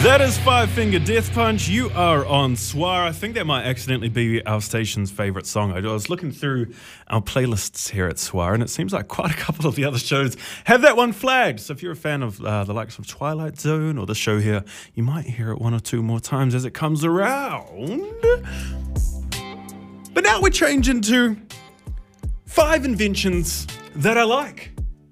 That is Five Finger Death Punch. You are on Swar. I think that might accidentally be our station's favourite song. I was looking through our playlists here at Swar, and it seems like quite a couple of the other shows have that one flagged. So if you're a fan of the likes of Twilight Zone or the show here, you might hear it one or two more times as it comes around. But now we're changing to 5 inventions that I like.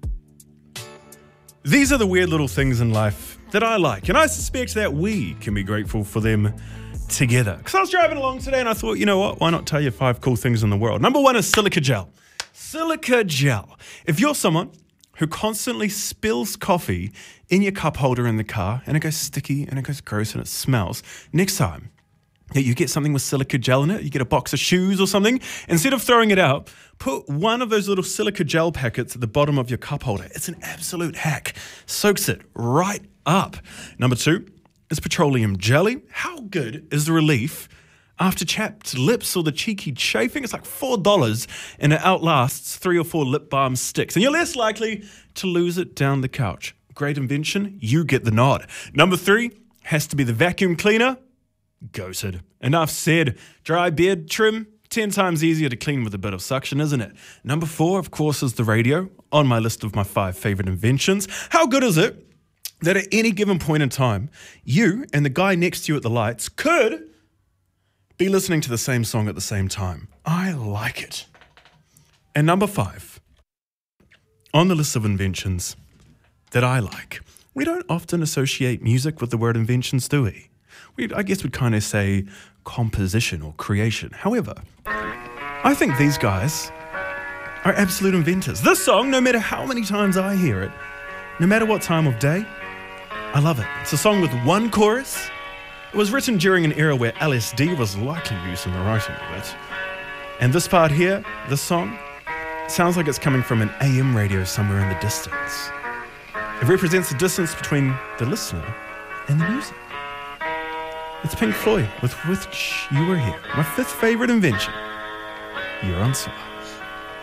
These are the weird little things in life that I like, and I suspect that we can be grateful for them together. Because I was driving along today and I thought, you know what, why not tell you 5 cool things in the world? Number 1 is silica gel. Silica gel. If you're someone who constantly spills coffee in your cup holder in the car, and it goes sticky and it goes gross and it smells, next time that you get something with silica gel in it, you get a box of shoes or something, instead of throwing it out, put one of those little silica gel packets at the bottom of your cup holder. It's an absolute hack. Soaks it right up. Number 2 is petroleum jelly. How good is the relief after chapped lips or the cheeky chafing? It's like $4 and it outlasts 3 or 4 lip balm sticks, and you're less likely to lose it down the couch. Great invention. You get the nod. Number 3 has to be the vacuum cleaner. Ghosted. Enough said. Dry beard trim, 10 times easier to clean with a bit of suction, isn't it? Number 4, of course, is the radio, on my list of my 5 favourite inventions. How good is it that at any given point in time, you and the guy next to you at the lights could be listening to the same song at the same time? I like it. And number 5, on the list of inventions that I like, we don't often associate music with the word inventions, do we? I guess we'd kind of say composition or creation. However, I think these guys are absolute inventors. This song, no matter how many times I hear it, no matter what time of day, I love it. It's a song with one chorus. It was written during an era where LSD was likely used in the writing of it. And this part here, this song, sounds like it's coming from an AM radio somewhere in the distance. It represents the distance between the listener and the music. It's Pink Floyd with Which You Were Here. My 5th favourite invention. You're on Swar.